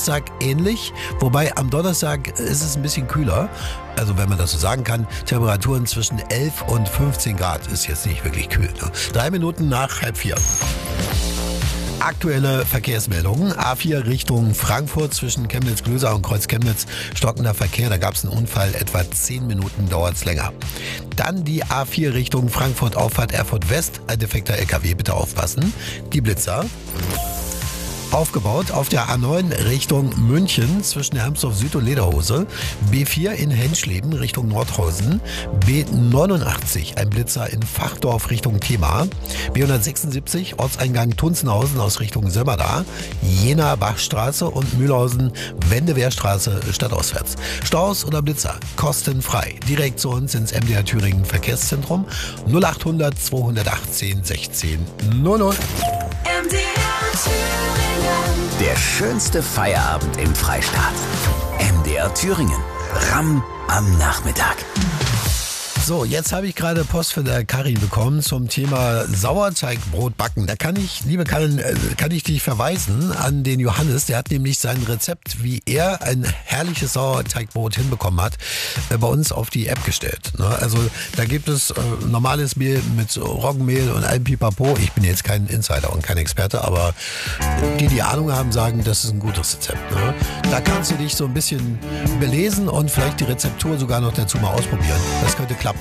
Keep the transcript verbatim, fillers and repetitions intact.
Donnerstag ähnlich, wobei am Donnerstag ist es ein bisschen kühler. Also wenn man das so sagen kann, Temperaturen zwischen elf und fünfzehn Grad ist jetzt nicht wirklich kühl. Ne? Drei Minuten nach halb vier. Aktuelle Verkehrsmeldungen. A vier Richtung Frankfurt zwischen Chemnitz-Glöser und Kreuz-Chemnitz. Stockender Verkehr, da gab es einen Unfall. Etwa zehn Minuten dauert es länger. Dann die A vier Richtung Frankfurt Auffahrt Erfurt West. Ein defekter L K W, bitte aufpassen. Die Blitzer. Aufgebaut auf der A neun Richtung München zwischen Hermsdorf Süd und Lederhose. B vier in Henschleben Richtung Nordhausen. B neunundachtzig, ein Blitzer in Fachdorf Richtung Thema. B hundertsechsundsiebzig, Ortseingang Tunzenhausen aus Richtung Sömmerda. Jena Bachstraße und Mühlhausen Wendewehrstraße stadtauswärts. Staus oder Blitzer, kostenfrei. Direkt zu uns ins M D R Thüringen Verkehrszentrum null achthundert zweihundertachtzehn sechzehn null null. M D R Thüringen. Der schönste Feierabend im Freistaat. M D R Thüringen. Ramm am Nachmittag. So, jetzt habe ich gerade Post von der Karin bekommen zum Thema Sauerteigbrot backen. Da kann ich, liebe Karin, kann ich dich verweisen an den Johannes. Der hat nämlich sein Rezept, wie er ein herrliches Sauerteigbrot hinbekommen hat, bei uns auf die App gestellt. Also da gibt es normales Mehl mit Roggenmehl und allem Pipapo. Ich bin jetzt kein Insider und kein Experte, aber die, die Ahnung haben, sagen, das ist ein gutes Rezept. Da kannst du dich so ein bisschen belesen und vielleicht die Rezeptur sogar noch dazu mal ausprobieren. Das könnte klappen.